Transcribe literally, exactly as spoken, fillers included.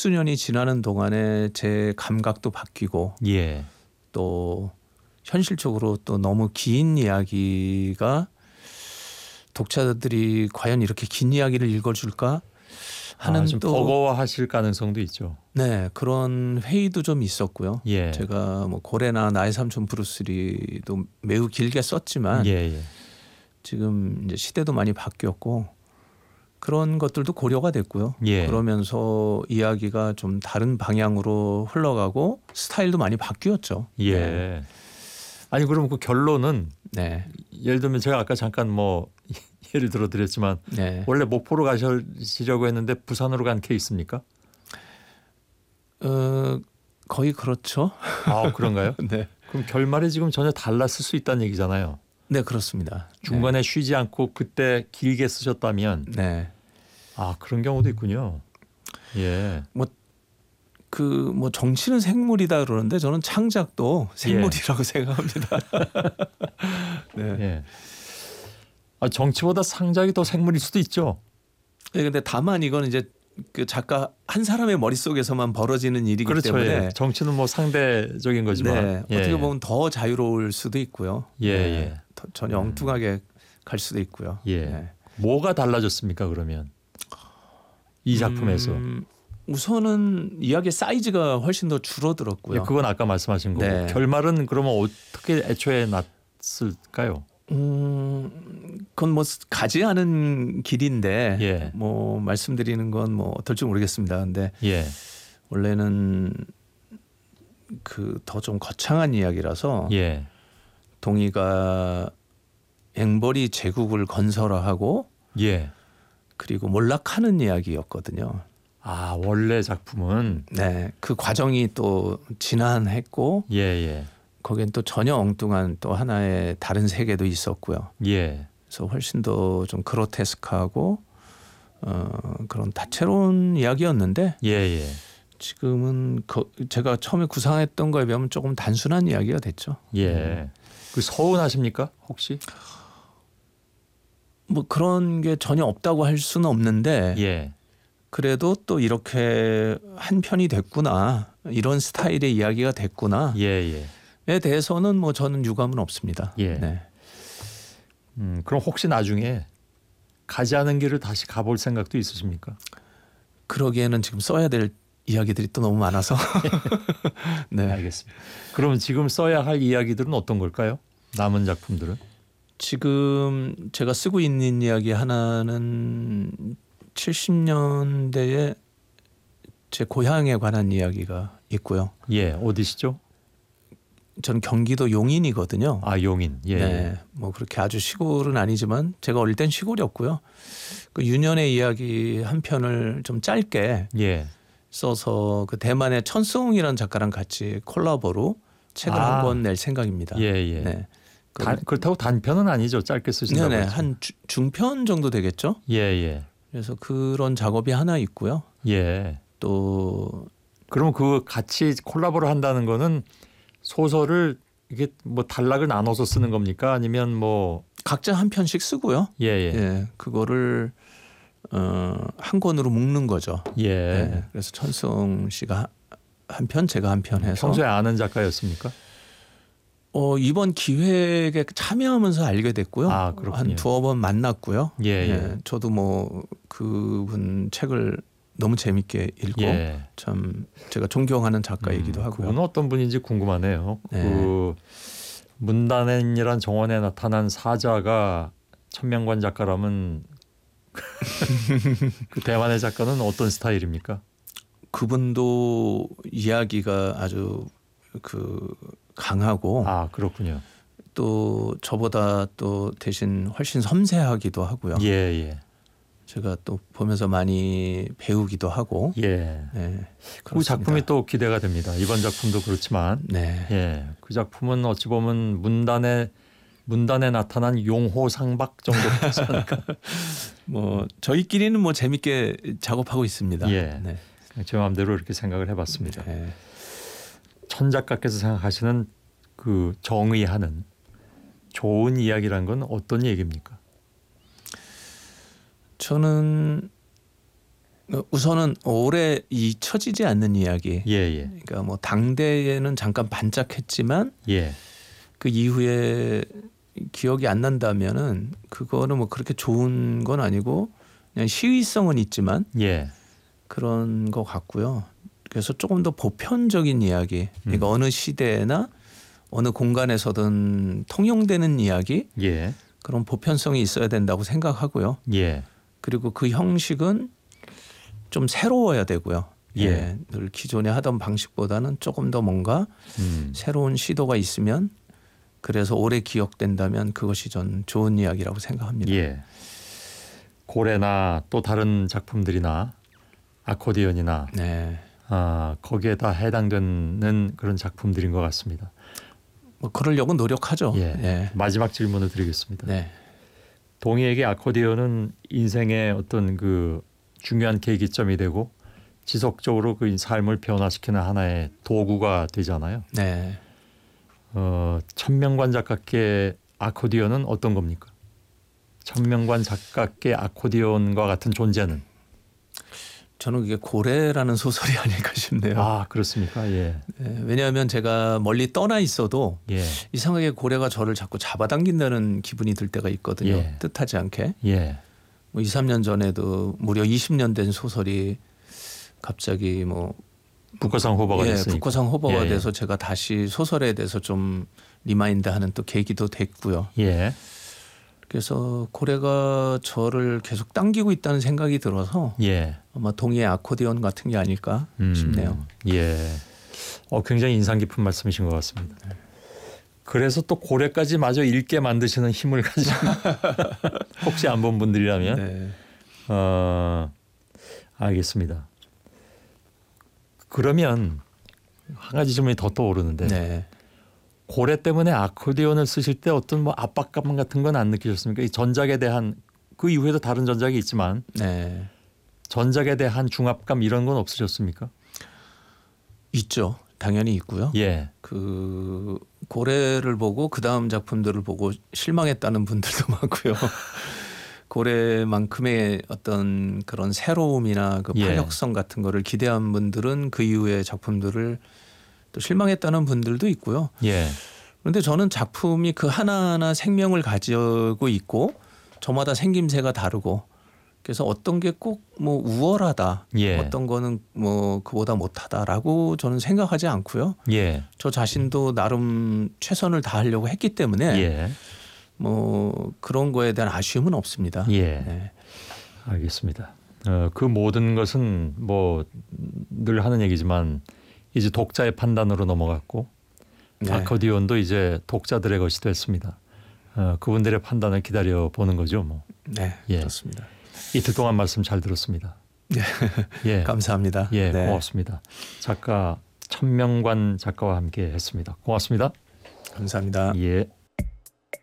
십수년이 지나는 동안에 제 감각도 바뀌고 예. 또 현실적으로 또 너무 긴 이야기가 독자들이 과연 이렇게 긴 이야기를 읽어줄까 하는 아, 좀 또 버거워하실 가능성도 있죠. 네, 그런 회의도 좀 있었고요. 예. 제가 뭐 고래나 나의 삼촌 브루스리도 매우 길게 썼지만 예, 예. 지금 이제 시대도 많이 바뀌었고 그런 것들도 고려가 됐고요. 예. 그러면서 이야기가 좀 다른 방향으로 흘러가고 스타일도 많이 바뀌었죠. 예. 네. 아니 그럼 그 결론은 네. 예를 들면 제가 아까 잠깐 뭐 예를 들어 드렸지만 네. 원래 목포로 가시려고 했는데 부산으로 간 케이스입니까? 어, 거의 그렇죠. 아, 그런가요? 네. 그럼 결말이 지금 전혀 달랐을 수 있다는 얘기잖아요. 네, 그렇습니다. 중간에 쉬지 않고 그때 길게 쓰셨다면 네. 아, 그런 경우도 있군요. 예. 그 뭐 정치는 생물이다 그러는데 저는 창작도 생물이라고 생각합니다. 네. 예. 아, 정치보다 창작이 더 생물일 수도 있죠. 네, 근데 다만 이건 이제 그 작가 한 사람의 머릿속에서만 벌어지는 일이기 그렇죠. 때문에 예. 정치는 뭐 상대적인 거지만 네, 예. 어떻게 보면 더 자유로울 수도 있고요. 예, 네, 예. 더 전혀 엉뚱하게 갈 수도 있고요. 예. 네. 뭐가 달라졌습니까, 그러면? 이 작품에서. 음, 우선은 이야기의 사이즈가 훨씬 더 줄어들었고요. 예, 그건 아까 말씀하신 거고. 네. 결말은 그러면 어떻게 애초에 났을까요? 음, 그건 뭐 가지 않은 길인데 예. 뭐 말씀드리는 건 뭐 어떨지 모르겠습니다. 근데 예. 원래는 그 더 좀 거창한 이야기라서 예. 동희가 앵벌이 제국을 건설하고 예. 그리고 몰락하는 이야기였거든요. 아, 원래 작품은 네, 그 과정이 또 진한했고 예, 예. 거기엔 또 전혀 엉뚱한 또 하나의 다른 세계도 있었고요. 예. 그래서 훨씬 더 좀 그로테스크하고 어, 그런 다채로운 이야기였는데 예, 예. 지금은 그 제가 처음에 구상했던 거에 비하면 조금 단순한 이야기가 됐죠. 예. 그 서운하십니까? 혹시? 뭐 그런 게 전혀 없다고 할 수는 없는데 예. 그래도 또 이렇게 한 편이 됐구나, 이런 스타일의 이야기가 됐구나에 예, 예. 대해서는 뭐 저는 유감은 없습니다. 예. 네. 음, 그럼 혹시 나중에 가지 않은 길을 다시 가볼 생각도 있으십니까? 그러기에는 지금 써야 될 이야기들이 또 너무 많아서. 네. 알겠습니다. 그럼 지금 써야 할 이야기들은 어떤 걸까요? 남은 작품들은? 지금 제가 쓰고 있는 이야기 하나는 칠십 년대에 제 고향에 관한 이야기가 있고요. 예, 어디시죠? 저는 경기도 용인이거든요. 아, 용인. 예. 네, 예. 뭐 그렇게 아주 시골은 아니지만 제가 어릴 땐 시골이었고요. 그 유년의 이야기 한 편을 좀 짧게 예. 써서 그 대만의 천스홍이라는 작가랑 같이 콜라보로 책을 아. 한 권 낼 생각입니다. 예, 예. 네. 단, 그렇다고 단편은 아니죠. 짧게 쓰신다고 네네, 했죠. 한 주, 중편 정도 되겠죠. 예, 예. 그래서 그런 작업이 하나 있고요. 예. 또 그럼 그 같이 콜라보를 한다는 거는 소설을 이게 뭐 단락을 나눠서 쓰는 겁니까? 아니면 뭐 각자 한 편씩 쓰고요. 예, 예. 예, 그거를 어, 한 권으로 묶는 거죠. 예. 예, 그래서 천승 씨가 한 편, 제가 한 편 해서 평소에 아는 작가였습니까? 어, 이번 기획에 참여하면서 알게 됐고요. 아, 그렇군요. 한 두어 번 만났고요. 예, 예. 저도 뭐 그분 책을 너무 재밌게 읽고 예. 참 제가 존경하는 작가이기도 음, 하고요. 그분 어떤 분인지 궁금하네요. 네. 그 문단엔이란 정원에 나타난 사자가 천명관 작가라면 그 대만의 작가는 어떤 스타일입니까? 그분도 이야기가 아주 그 강하고 아, 그렇군요. 또 저보다 또 대신 훨씬 섬세하기도 하고요. 예, 예. 제가 또 보면서 많이 배우기도 하고. 예. 네, 그 작품이 또 기대가 됩니다. 이번 작품도 그렇지만 네. 예. 그 작품은 어찌 보면 문단에 문단에 나타난 용호 상박 정도 되지 않을까. 뭐 저희끼리는 뭐 재밌게 작업하고 있습니다. 예. 네. 제 마음대로 이렇게 생각을 해봤습니다. 네. 천 작가께서 생각하시는 그 정의하는 좋은 이야기란 건 어떤 얘기입니까? 저는 우선은 오래 잊혀지지 않는 이야기. 예, 예. 그러니까 뭐 당대에는 잠깐 반짝했지만 예. 그 이후에 기억이 안 난다면은 그거는 뭐 그렇게 좋은 건 아니고 그냥 시의성은 있지만 예. 그런 것 같고요. 그래서 조금 더 보편적인 이야기, 그러니까 음. 어느 시대나 어느 공간에서든 통용되는 이야기, 예. 그런 보편성이 있어야 된다고 생각하고요. 예. 그리고 그 형식은 좀 새로워야 되고요. 예. 예, 늘 기존에 하던 방식보다는 조금 더 뭔가 음. 새로운 시도가 있으면 그래서 오래 기억된다면 그것이 전 좋은 이야기라고 생각합니다. 예. 고래나 또 다른 작품들이나 아코디언이나 네, 아, 거기에 다 해당되는 그런 작품들인 것 같습니다. 뭐 그러려고 노력하죠. 예. 예. 마지막 질문을 드리겠습니다. 네, 동의에게 아코디언은 인생의 어떤 그 중요한 계기점이 되고 지속적으로 그 삶을 변화시키는 하나의 도구가 되잖아요. 네. 어, 천명관 작가께 아코디언은 어떤 겁니까? 천명관 작가께 아코디언과 같은 존재는? 저는 그게 고래라는 소설이 아닐까 싶네요. 아, 그렇습니까? 예. 예, 왜냐하면 제가 멀리 떠나 있어도 예. 이상하게 고래가 저를 자꾸 잡아당긴다는 기분이 들 때가 있거든요. 예. 뜻하지 않게. 예. 뭐 이, 삼 년 전에도 무려 이십 년 된 소설이 갑자기 뭐 북커상 호버가 예, 됐으니까. 북커상 호버가 예. 돼서 제가 다시 소설에 대해서 좀 리마인드하는 또 계기도 됐고요. 예. 그래서 고래가 저를 계속 당기고 있다는 생각이 들어서 예. 아마 동의의 아코디언 같은 게 아닐까 음, 싶네요. 예. 어, 굉장히 인상 깊은 말씀이신 것 같습니다. 그래서 또 고래까지 마저 읽게 만드시는 힘을 가지고 혹시 안 본 분들이라면 네. 어, 알겠습니다. 그러면 한 가지 질문이 더 떠오르는데 네. 고래 때문에 아코디언을 쓰실 때 어떤 뭐 압박감 같은 건 안 느끼셨습니까? 이 전작에 대한 그 이후에도 다른 전작이 있지만 네. 전작에 대한 중압감 이런 건 없으셨습니까? 있죠. 당연히 있고요. 예. 그 고래를 보고 그 다음 작품들을 보고 실망했다는 분들도 많고요. 고래만큼의 어떤 그런 새로움이나 그 예. 파격성 같은 거를 기대한 분들은 그 이후의 작품들을 또 실망했다는 분들도 있고요. 예. 그런데 저는 작품이 그 하나하나 생명을 가지고 있고 저마다 생김새가 다르고 그래서 어떤 게 꼭 뭐 우월하다, 예. 어떤 거는 뭐 그보다 못하다라고 저는 생각하지 않고요. 예. 저 자신도 나름 최선을 다하려고 했기 때문에 예. 뭐 그런 거에 대한 아쉬움은 없습니다. 예. 네. 알겠습니다. 어, 그 모든 것은 뭐 늘 하는 얘기지만 이제 독자의 판단으로 넘어갔고 네. 아코디언도 이제 독자들의 것이 됐습니다. 어, 그분들의 판단을 기다려 보는 거죠. 뭐 네, 예. 그렇습니다. 이틀 동안 말씀 잘 들었습니다. 예, 감사합니다. 예, 네. 고맙습니다. 작가 천명관 작가와 함께 했습니다. 고맙습니다. 감사합니다. 예.